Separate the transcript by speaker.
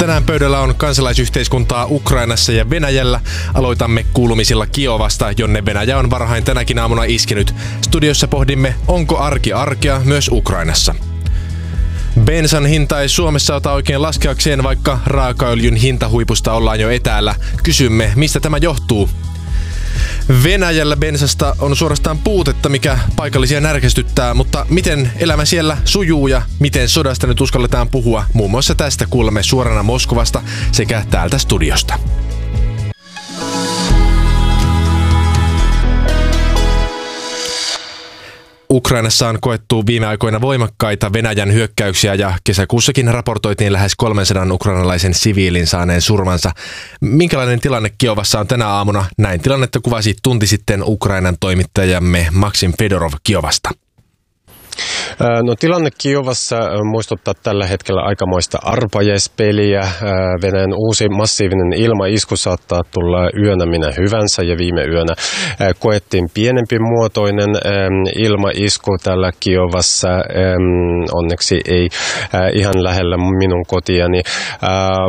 Speaker 1: Tänään pöydällä on kansalaisyhteiskuntaa Ukrainassa ja Venäjällä. Aloitamme kuulumisilla Kiovasta, jonne Venäjä on varhain tänäkin aamuna iskenyt. Studiossa pohdimme, onko arki arkea myös Ukrainassa. Bensan hinta ei Suomessa ota oikein laskeakseen, vaikka raakaöljyn hintahuipusta ollaan jo etäällä. Kysymme, mistä tämä johtuu. Venäjällä bensasta on suorastaan puutetta, mikä paikallisia närkästyttää, mutta miten elämä siellä sujuu ja miten sodasta nyt uskalletaan puhua, muun muassa tästä kuulemme suorana Moskovasta sekä täältä studiosta. Ukrainassa on koettu viime aikoina voimakkaita Venäjän hyökkäyksiä ja kesäkuussakin raportoitiin lähes 300 ukrainalaisen siviilin saaneen surmansa. Minkälainen tilanne Kiovassa on tänä aamuna? Näin tilannetta kuvasi tunti sitten Ukrainan toimittajamme Maksim Fedorov Kiovasta.
Speaker 2: No, tilanne Kiovassa muistuttaa tällä hetkellä aikamoista arpajaispeliä. Venäjän uusi massiivinen ilmaisku saattaa tulla yönä minä hyvänsä ja viime yönä koettiin pienempi muotoinen ilmaisku täällä Kiovassa. Onneksi ei ihan lähellä minun kotiani,